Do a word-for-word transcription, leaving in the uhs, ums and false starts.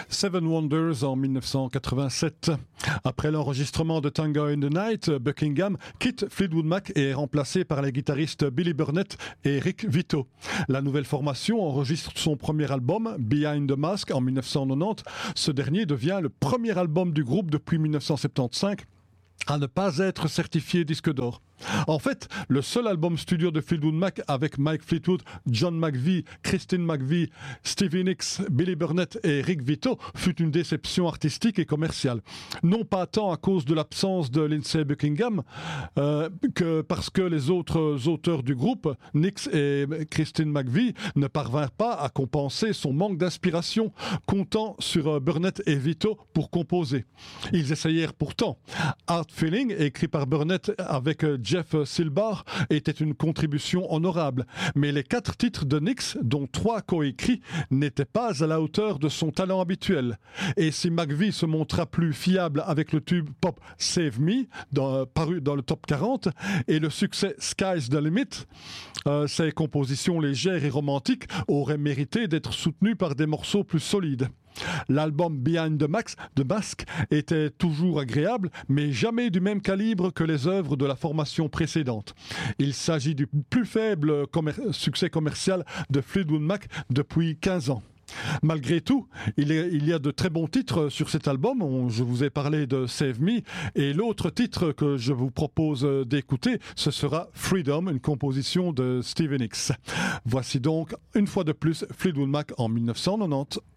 Seven Wonders en mille neuf cent quatre-vingt-sept. Après l'enregistrement de Tango in the Night, Buckingham quitte Fleetwood Mac et est remplacé par les guitaristes Billy Burnett et Rick Vito. La nouvelle formation enregistre son premier album, Behind the Mask, en mille neuf cent quatre-vingt-dix. Ce dernier devient le premier album du groupe depuis mille neuf cent soixante-quinze à ne pas être certifié disque d'or. En fait, le seul album studio de Fleetwood Mac avec Mike Fleetwood, John McVie, Christine McVie, Stevie Nicks, Billy Burnett et Rick Vito fut une déception artistique et commerciale. Non pas tant à cause de l'absence de Lindsey Buckingham euh, que parce que les autres auteurs du groupe, Nicks et Christine McVie, ne parvinrent pas à compenser son manque d'inspiration, comptant sur Burnett et Vito pour composer. Ils essayèrent pourtant. Hard Feeling, écrit par Burnett avec Jeff Silbar, était une contribution honorable. Mais les quatre titres de Nicks, dont trois coécrits, n'étaient pas à la hauteur de son talent habituel. Et si McVie se montra plus fiable avec le tube pop Save Me, dans, paru dans le top quarante, et le succès Sky's the Limit, euh, ses compositions légères et romantiques auraient mérité d'être soutenues par des morceaux plus solides. L'album Behind the Max de Mask était toujours agréable, mais jamais du même calibre que les œuvres de la formation précédente. Il s'agit du plus faible commer- succès commercial de Fleetwood Mac depuis quinze ans. Malgré tout, il y a de très bons titres sur cet album. On, je vous ai parlé de Save Me, et l'autre titre que je vous propose d'écouter, ce sera Freedom, une composition de Stevie Nicks. Voici donc une fois de plus Fleetwood Mac en mille neuf cent quatre-vingt-dix.